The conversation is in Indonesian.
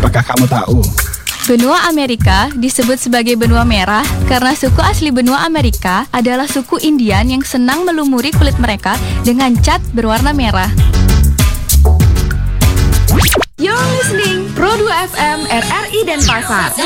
Apakah kamu tahu? Benua Amerika disebut sebagai benua merah karena suku asli benua Amerika adalah suku Indian yang senang melumuri kulit mereka dengan cat berwarna merah. You're listening Pro 2 FM RRI Denpasar.